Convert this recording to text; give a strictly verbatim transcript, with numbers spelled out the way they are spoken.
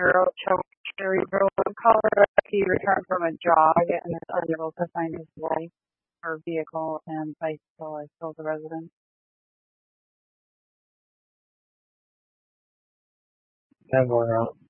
cerebral palsy. He returned from a jog and is unable to find his way or vehicle and bicycle. I told the residents. ten more out.